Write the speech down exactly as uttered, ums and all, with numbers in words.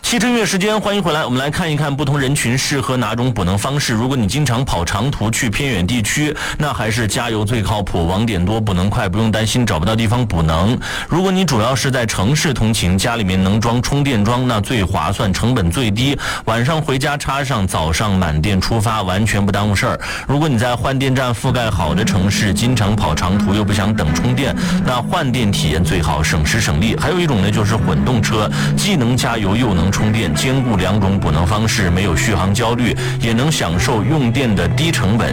汽车音乐时间，欢迎回来。我们来看一看不同人群适合哪种补能方式。如果你经常跑长途去偏远地区，那还是加油最靠谱，网点多，补能快，不用担心找不到地方补能。如果你主要是在城市通勤，家里面能装充电桩，那最划算，成本最低，晚上回家插上，早上满电出发，完全不耽误事儿。如果你在换电站覆盖好的城市，经常跑长途又不想等充电，那换电体验最好，省时省力。还有一种呢，就是混动车，既能加油又能充电，兼顾两种补能方式，没有续航焦虑，也能享受用电的低成本。